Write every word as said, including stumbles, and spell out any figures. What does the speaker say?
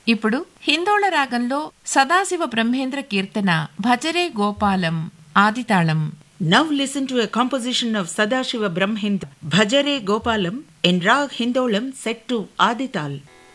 ఇప్పుడు హిందోళ రాగంలో సదాశివ బ్రహ్మేంద్ర కీర్తన భజరే Gopalam ఆదితాళం. Now listen to a composition of Sadashiva Brahmendra Bhajare Gopalam in Rag Hindolam set to Adital.